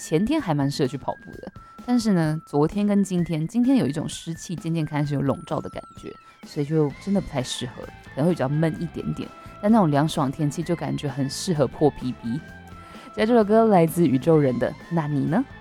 前天还蛮适合去跑步的，但是呢，昨天跟今天有一种湿气渐渐开始有笼罩的感觉，所以就真的不太适合，可能会比较闷一点点。但那种凉爽天气就感觉很适合破 PB。接下来这首歌来自宇宙人的《那你呢》。